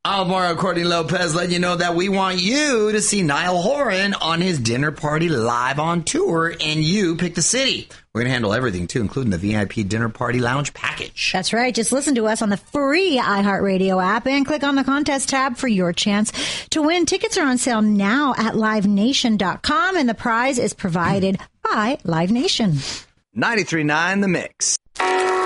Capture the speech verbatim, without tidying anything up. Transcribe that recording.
Alvaro Courtney Lopez letting you know that we want you to see Niall Horan on his dinner party live on tour, and you pick the city. We're going to handle everything, too, including the V I P dinner party lounge package. That's right. Just listen to us on the free iHeartRadio app and click on the contest tab for your chance to win. Tickets are on sale now at live nation dot com, and the prize is provided by Live Nation. ninety-three point nine The Mix.